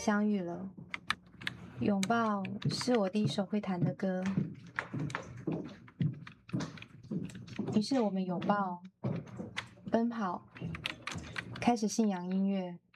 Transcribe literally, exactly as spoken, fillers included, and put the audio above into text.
相遇了。拥抱是我第一首会弹的歌，于是我们拥抱、奔跑，开始信仰音乐。